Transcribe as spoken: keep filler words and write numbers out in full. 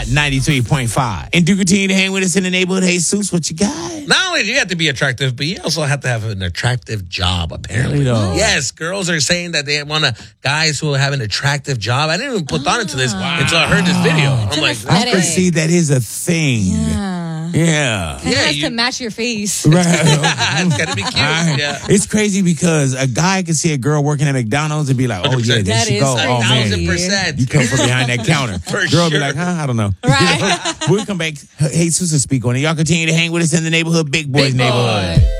Hot ninety-three point five. And do continue to hang with us in the neighborhood. Jesus, what you got? Not only do you have to be attractive, but you also have to have an attractive job, apparently. Really though? Yes, girls are saying that they want to, guys who have an attractive job. I didn't even put thought into this until I heard this video. I'm like, I can see that is a thing. Yeah. Yeah. It Yeah, has you- to match your face. Right. it's got to be cute. I- Yeah. It's crazy because a guy can see a girl working at McDonald's and be like, oh, yeah, there That she is go. Oh, man. Thousand percent. You come from behind that counter. For Girl be sure. like, huh? I don't know. Right. We'll come back. Hey, Susan, speak on it. Y'all continue to hang with us in the neighborhood, Big Boys Big Boy. neighborhood.